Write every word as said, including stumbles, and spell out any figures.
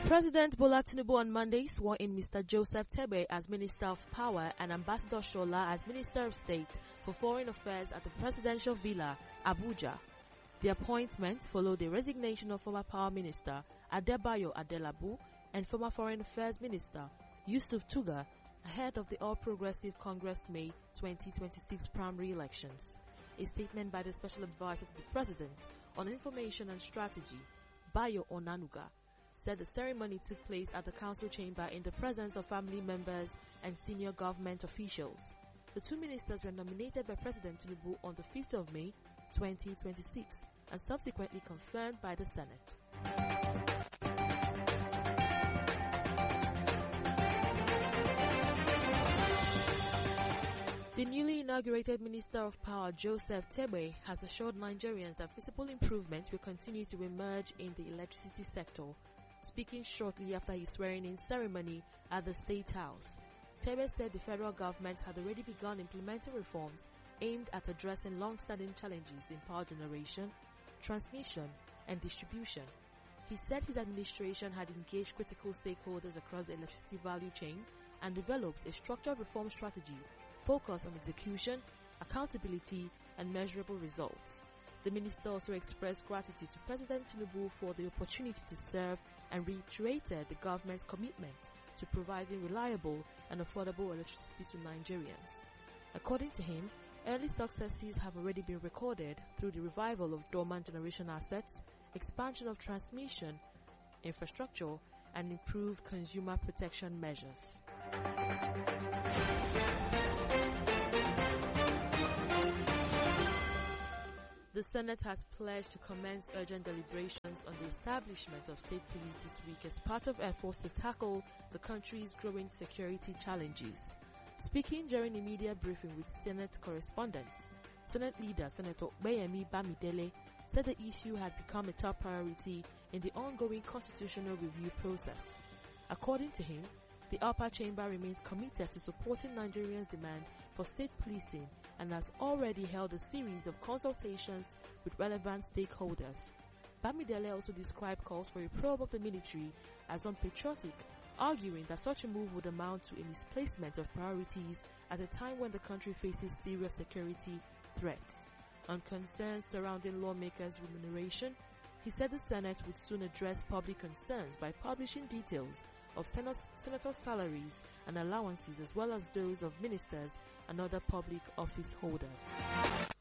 President Bola Tinubu on Monday swore in Mister Joseph Tebe as Minister of Power and Ambassador Shola as Minister of State for Foreign Affairs at the Presidential Villa, Abuja. The appointment followed the resignation of former Power Minister Adebayo Adelabu and former Foreign Affairs Minister Yusuf Tuga ahead of the All Progressive Congress May twenty twenty-six primary elections. A statement by the Special Advisor to the President on Information and Strategy, Bayo Onanuga, said the ceremony took place at the council chamber in the presence of family members and senior government officials. The two ministers were nominated by President Tinubu on the fifth of May twenty twenty-six and subsequently confirmed by the Senate. The newly inaugurated Minister of Power, Joseph Tebe, has assured Nigerians that visible improvements will continue to emerge in the electricity sector. Speaking shortly after his swearing-in ceremony at the State House, Tebe said the federal government had already begun implementing reforms aimed at addressing long-standing challenges in power generation, transmission, and distribution. He said his administration had engaged critical stakeholders across the electricity value chain and developed a structured reform strategy focused on execution, accountability, and measurable results. The minister also expressed gratitude to President Tinubu for the opportunity to serve and reiterated the government's commitment to providing reliable and affordable electricity to Nigerians. According to him, early successes have already been recorded through the revival of dormant generation assets, expansion of transmission infrastructure, and improved consumer protection measures. The Senate has pledged to commence urgent deliberations on the establishment of state police this week as part of efforts to tackle the country's growing security challenges. Speaking during a media briefing with Senate correspondents, Senate leader Senator Bayemi Bamidele said the issue had become a top priority in the ongoing constitutional review process. According to him, the upper chamber remains committed to supporting Nigerians' demand for state policing and has already held a series of consultations with relevant stakeholders. Bamidele also described calls for a probe of the military as unpatriotic, arguing that such a move would amount to a misplacement of priorities at a time when the country faces serious security threats. On concerns surrounding lawmakers' remuneration, he said the Senate would soon address public concerns by publishing details of senator salaries and allowances as well as those of ministers and other public office holders.